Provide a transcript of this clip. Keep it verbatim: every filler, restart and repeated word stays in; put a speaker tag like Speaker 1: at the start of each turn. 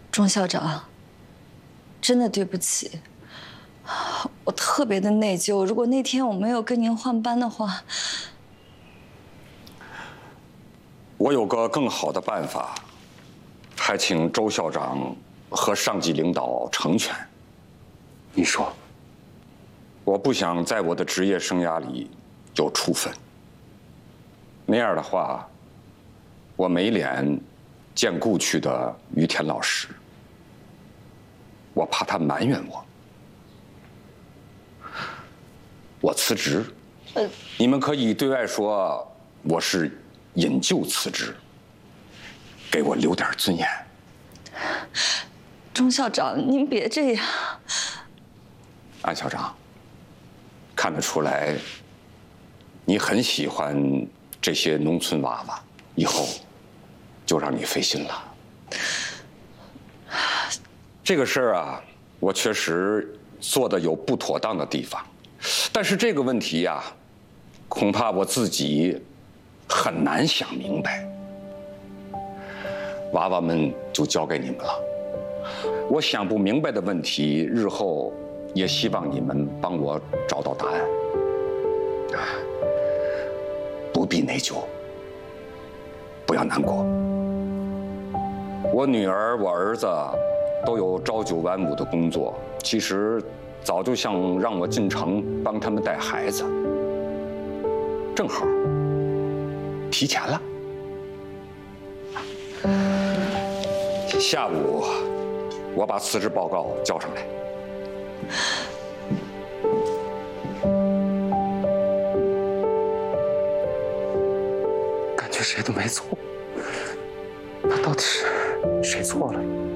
Speaker 1: 钟校长，真的对不起，我特别的内疚。如果那天我没有跟您换班的话，
Speaker 2: 我有个更好的办法，还请周校长和上级领导成全。
Speaker 3: 你说，
Speaker 2: 我不想在我的职业生涯里有处分。那样的话，我没脸见故去的于田老师，我怕他埋怨我。我辞职，呃，你们可以对外说我是引咎辞职，给我留点尊严。
Speaker 1: 钟校长，您别这样。
Speaker 2: 安校长，看得出来，你很喜欢这些农村娃娃，以后就让你费心了。这个事儿啊，我确实做的有不妥当的地方，但是这个问题呀，恐怕我自己很难想明白。娃娃们就交给你们了。我想不明白的问题，日后也希望你们帮我找到答案。不必内疚，不要难过。我女儿、我儿子都有朝九晚五的工作，其实早就想让我进城帮他们带孩子，正好提前了。下午我把辞职报告交上来。
Speaker 3: 感觉谁都没错，那到底是谁错了？